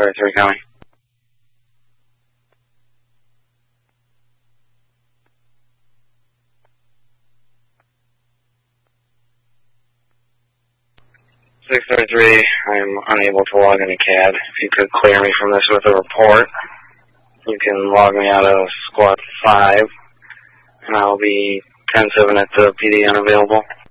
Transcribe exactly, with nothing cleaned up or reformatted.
thirty-three coming. six thirty-three, I'm unable to log into C A D. If you could clear me from this with a report, you can log me out of squad five, and I'll be ten seven at the P D unavailable.